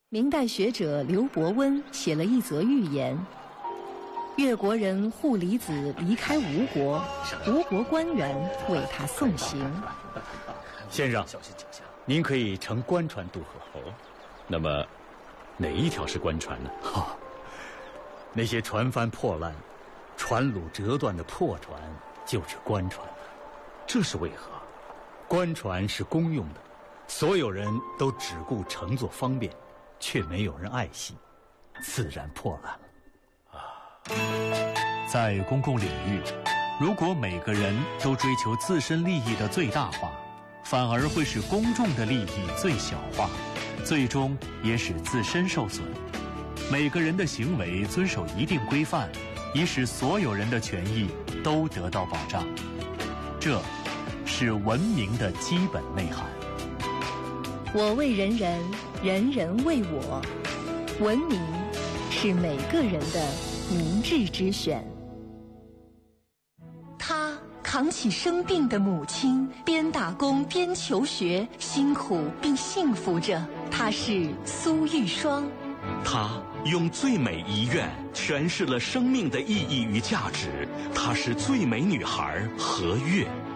明代学者刘伯温写了一则寓言：越国人户离子离开吴国，吴国官员为他送行。 先生，您可以乘官船渡河。那么，哪一条是官船呢？那些船帆破烂、船橹折断的破船就是官船。这是为何？官船是公用的，所有人都只顾乘坐方便，却没有人爱惜，自然破烂了。 在公共领域，如果每个人都追求自身利益的最大化，反而会使公众的利益最小化，最终也使自身受损。每个人的行为遵守一定规范，以使所有人的权益都得到保障。这是文明的基本内涵。 我为人人，人人为我。文明是每个人的明智之选。他扛起生病的母亲，边打工边求学，辛苦并幸福着。他是苏玉霜。 她用最美遗愿诠释了生命的意义与价值。她是最美女孩何月。